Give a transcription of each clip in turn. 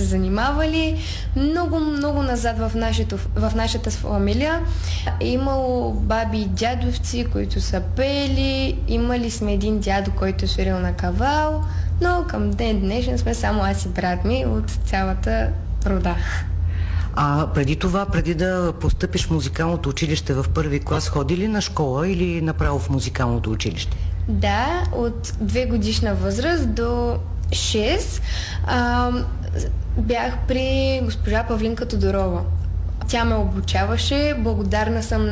се занимавали. Много, много назад в нашата фамилия е имало баби и дядовци, които са пели. Имали сме един дядо, който е свирил на кавал, но към ден днешен сме само аз и брат ми от цялата рода. А преди това, преди да постъпиш в музикалното училище в първи клас, ходи ли на школа или направо в музикалното училище? Да, от 2 годишна възраст до 6 бях при госпожа Павлинка Тодорова. Тя ме обучаваше, благодарна съм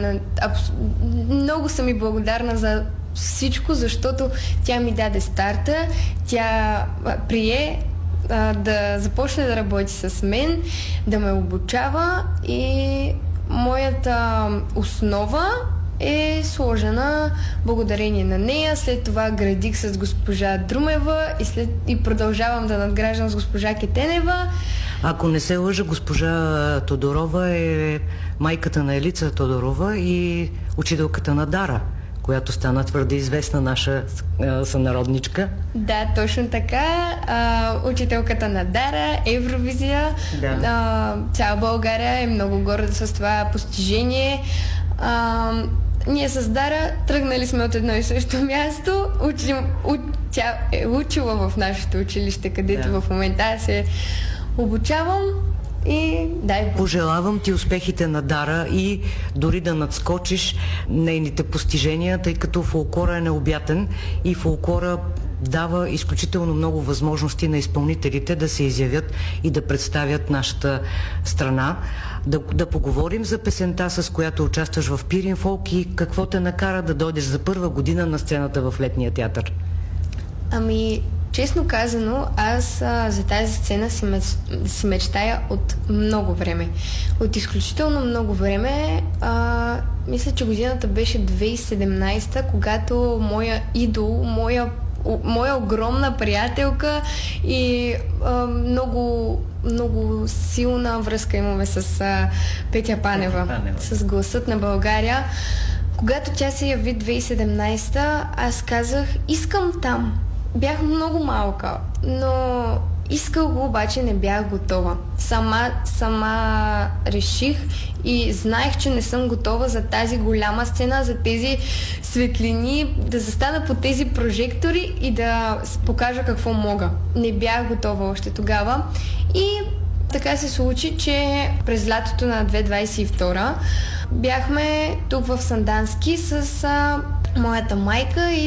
много съм и благодарна за всичко, защото тя ми даде старта, тя прие да започне да работи с мен, да ме обучава и моята основа е сложена благодарение на нея. След това градих с госпожа Друмева и продължавам да надграждам с госпожа Кетенева. Ако не се лъжа, госпожа Тодорова е майката на Елица Тодорова и учителката на Дара, която стана твърде известна наша сънародничка. Да, точно така. Учителката на Дара, Евровизия. Да. Цяла България е много горда с това постижение. Ние с Дара тръгнали сме от едно и също място. Тя е учила в нашето училище, където в момента аз се обучавам. И дай. Пожелавам ти успехите на Дара и дори да надскочиш нейните постижения, тъй като фолклора е необятен и фолклора дава изключително много възможности на изпълнителите да се изявят и да представят нашата страна. Да поговорим за песента, с която участваш в Пирин Фолк и какво те накара да дойдеш за първа година на сцената в Летния театър. Честно казано, аз за тази сцена си мечтая от много време. От изключително много време. Мисля, че годината беше 2017, когато моя идол, моя огромна приятелка и много, много силна връзка имаме с Петя Панева, с Гласът на България. Когато тя се яви 2017, аз казах, искам там. Бях много малка, но исках го, обаче не бях готова. Сама реших и знаех, че не съм готова за тази голяма сцена, за тези светлини, да застана под тези прожектори и да покажа какво мога. Не бях готова още тогава и така се случи, че през лятото на 2022 бяхме тук в Сандански с моята майка и